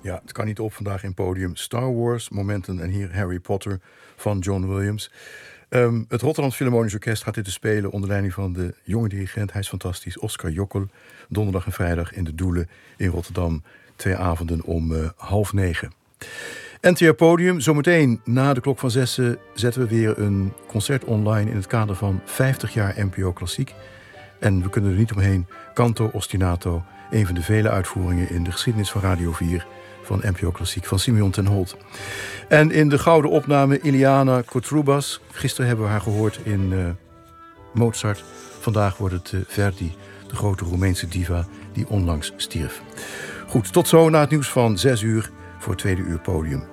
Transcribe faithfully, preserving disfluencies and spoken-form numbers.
Ja, het kan niet op vandaag in podium. Star Wars, Momenten en hier Harry Potter van John Williams. Um, het Rotterdams Philharmonisch Orkest gaat dit te spelen onder leiding van de jonge dirigent, hij is fantastisch, Oscar Jokkel. Donderdag en vrijdag in de Doelen in Rotterdam. Twee avonden om uh, half negen. N T R Podium. Zometeen na de klok van zessen zetten we weer een concert online in het kader van vijftig jaar N P O Klassiek. En we kunnen er niet omheen. Canto Ostinato, een van de vele uitvoeringen in de geschiedenis van Radio vier van N P O Klassiek van Simeon ten Holt. En in de gouden opname Iliana Kotroubas. Gisteren hebben we haar gehoord in uh, Mozart. Vandaag wordt het uh, Verdi, de grote Roemeense diva die onlangs stierf. Goed, tot zo na het nieuws van zes uur voor het tweede uur podium.